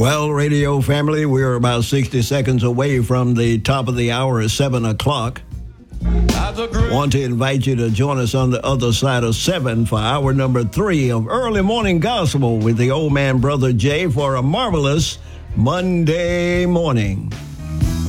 Well, radio family, we're about 60 seconds away from the top of the hour at 7 o'clock. Want to invite you to join us on the other side of 7 for hour number 3 of Early Morning Gospel with the old man, Brother Jay, for a marvelous Monday morning.